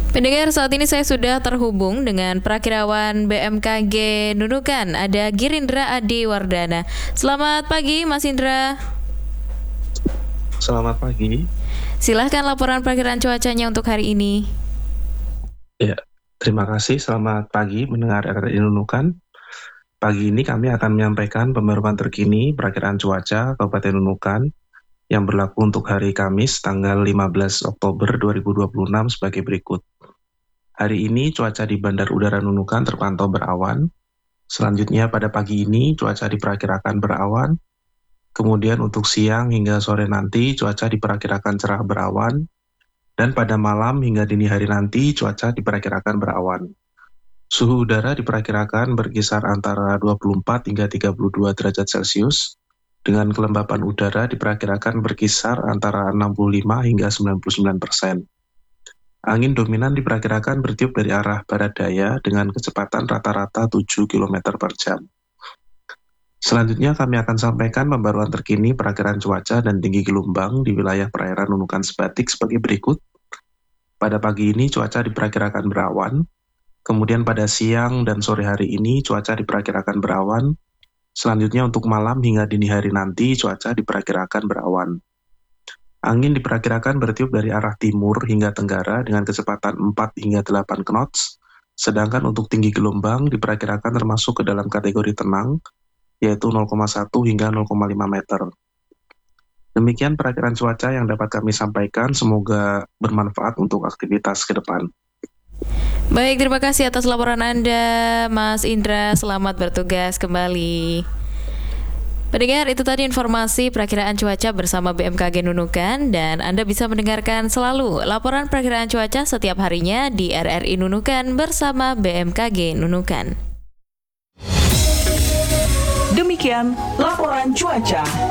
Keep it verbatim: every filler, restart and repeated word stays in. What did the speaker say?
Pendengar, saat ini saya sudah terhubung dengan Prakirawan B M K G Nunukan, ada Girindra Adi Wardana. Selamat pagi, Mas Indra. Selamat pagi. Silahkan laporan perakiraan cuacanya untuk hari ini. Ya, terima kasih. Selamat pagi mendengar R R I Nunukan. Pagi ini kami akan menyampaikan pembaruan terkini perakiraan cuaca Kabupaten Nunukan yang berlaku untuk hari Kamis tanggal lima belas Oktober dua ribu dua puluh enam sebagai berikut. Hari ini cuaca di Bandar Udara Nunukan terpantau berawan. Selanjutnya pada pagi ini cuaca diperkirakan berawan. Kemudian untuk siang hingga sore nanti cuaca diperkirakan cerah berawan. Dan pada malam hingga dini hari nanti cuaca diperkirakan berawan. Suhu udara diperkirakan berkisar antara dua puluh empat hingga tiga puluh dua derajat Celcius. Dengan kelembapan udara diperkirakan berkisar antara enam puluh lima hingga sembilan puluh sembilan persen. Angin dominan diperkirakan bertiup dari arah barat daya dengan kecepatan rata-rata tujuh kilometer per jam. Selanjutnya kami akan sampaikan pembaruan terkini perakiraan cuaca dan tinggi gelombang di wilayah perairan Nunukan Sebatik sebagai berikut. Pada pagi ini cuaca diperkirakan berawan, kemudian pada siang dan sore hari ini cuaca diperkirakan berawan, selanjutnya untuk malam hingga dini hari nanti cuaca diperkirakan berawan. Angin diperkirakan bertiup dari arah timur hingga tenggara dengan kecepatan empat hingga delapan knots, sedangkan untuk tinggi gelombang diperkirakan termasuk ke dalam kategori tenang, yaitu nol koma satu hingga nol koma lima meter. Demikian perakiraan cuaca yang dapat kami sampaikan, semoga bermanfaat untuk aktivitas ke depan. Baik, terima kasih atas laporan Anda, Mas Indra. Selamat bertugas kembali. Pendengar, itu tadi informasi perakiraan cuaca bersama B M K G Nunukan, dan Anda bisa mendengarkan selalu laporan perakiraan cuaca setiap harinya di R R I Nunukan bersama B M K G Nunukan. Demikian laporan cuaca.